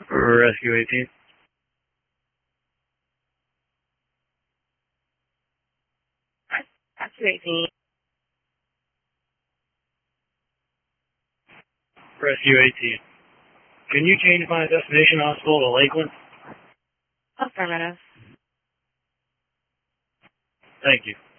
Rescue 18. Rescue 18. Rescue 18. Can you change my destination hospital to Lakeland? Affirmative. Thank you.